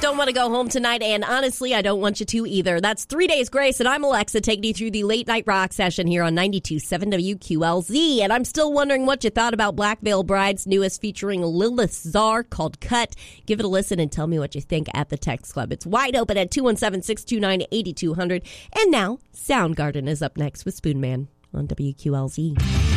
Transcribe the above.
Don't want to go home tonight, and honestly, I don't want you to either. That's 3 Days Grace, and I'm Alexa taking you through the late night rock session here on 92.7 WQLZ. And I'm still wondering what you thought about Black Veil Bride's newest featuring Lilith Czar called Cut. Give it a listen and tell me what you think at the Text Club. It's wide open at 217-629-8200. And now, Soundgarden is up next with Spoon Man on WQLZ.